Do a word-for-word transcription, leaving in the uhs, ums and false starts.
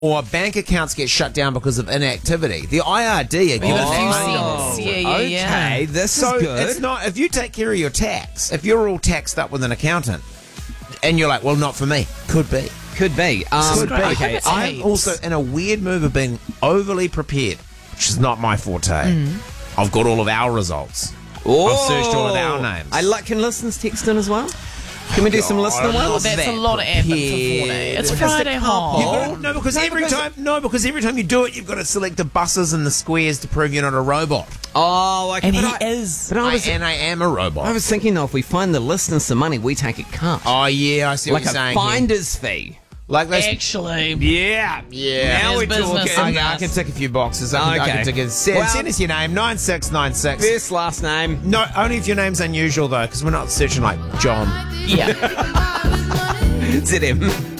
or bank accounts get shut down because of inactivity. The I R D are giving Oh, that money. yeah, yeah, yeah. Okay, this So is good. it's not, if you take care of your tax, if you're all taxed up with an accountant, and you're like, well, not for me, could be. Could be. Um, Could be. okay, It's I, I'm also in a weird move of being overly prepared, which is not my forte. I've got all of our results. oh, I've searched all of our names. I like. Can listeners text in as well? Can we do some listener Oh, ones? that's a lot of effort for forty. It's Because Friday You've home. got to- no, because No, every because- time, no, because every time you do it, you've got to select the buses and the squares to prove you're not a robot. Oh, okay. And he but I, is. But I I was, and I am a robot. I was thinking though, if we find the listeners some money, we take a cut, oh yeah, I see like what a you're saying. here. finder's fee. Like those. Actually, Yeah, yeah. Now we're talking. Okay, I can tick a few boxes. I can, I Okay. can tick a, send, Well- send us your name, nine six nine six. First, last name. No, only if your name's unusual, though, because we're not searching like John. yeah. Z M.